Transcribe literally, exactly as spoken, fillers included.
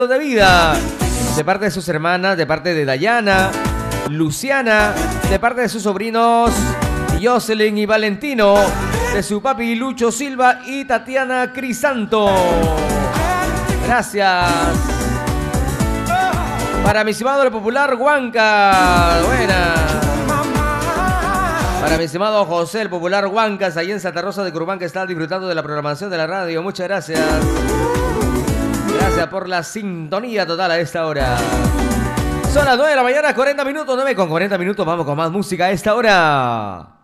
de vida, de parte de sus hermanas, de parte de Dayana, Luciana, de parte de sus sobrinos Jocelyn y Valentino, de su papi Lucho Silva y Tatiana Crisanto. Gracias. Para mi estimado el popular Huanca. Buena. Para mi estimado José el popular Huancas, ahí en Santa Rosa de Curubán, que está disfrutando de la programación de la radio. Muchas gracias. Gracias por la sintonía total a esta hora. Son las nueve de la mañana, cuarenta minutos, nueve con cuarenta minutos. Vamos con más música a esta hora.